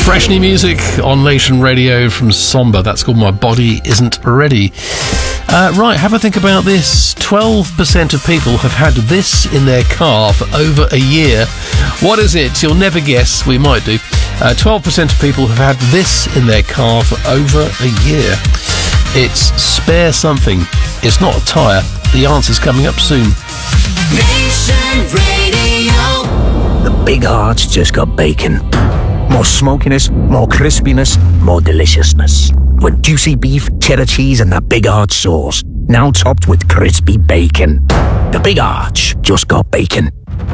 Fresh new music on Nation Radio from Somber. That's called My Body Isn't Ready. Right, have a think about this. 12% of people have had this in their car for over a year. What is it? You'll never guess. We might do. 12% of people have had this in their car for over a year. It's spare something. It's not a tyre. The answer's coming up soon. Nation Radio. The Big Heart's just got bacon. More smokiness, more crispiness, more deliciousness. With juicy beef, cheddar cheese and that Big Arch sauce. Now topped with crispy bacon. The Big Arch just got bacon.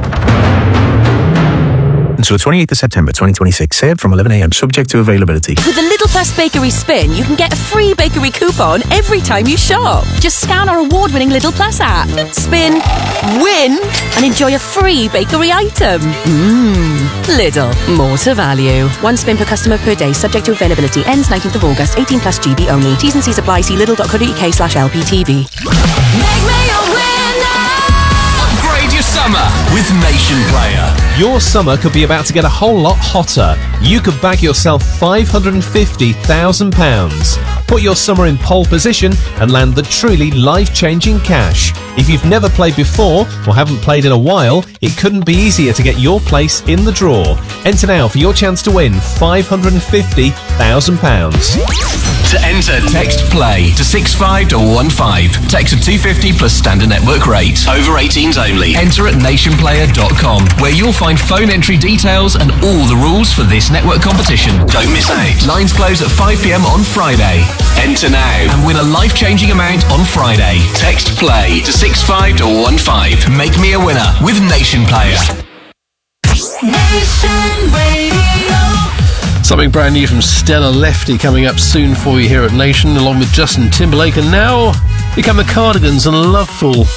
Until the 28th of September 2026. Served from 11 a.m. Subject to availability. With the Lidl Plus Bakery Spin, you can get a free bakery coupon every time you shop. Just scan our award-winning Lidl Plus app. Spin, win, and enjoy a free bakery item. Lidl. More to value. One spin per customer per day. Subject to availability. Ends 19th of August. 18 plus GB only. T's and C's apply. See lidl.co.uk/LPTV. Make me a winner. Upgrade your summer with Nation Player. Your summer could be about to get a whole lot hotter. You could bag yourself £550,000. Put your summer in pole position and land the truly life-changing cash. If you've never played before or haven't played in a while, it couldn't be easier to get your place in the draw. Enter now for your chance to win £550,000. To enter, text PLAY to 65215. Text to 250 plus standard network rate. Over 18s only. Enter at nationplayer.com, where you'll find phone entry details and all the rules for this network competition. Don't miss out. Lines close at 5 p.m. on Friday. Enter now and win a life-changing amount on Friday. Text PLAY to 65215. Make me a winner with Nation Player. Nation Radio. Something brand new from Stella Lefty coming up soon for you here at Nation, along with Justin Timberlake. And now, here come the Cardigans and Loveful.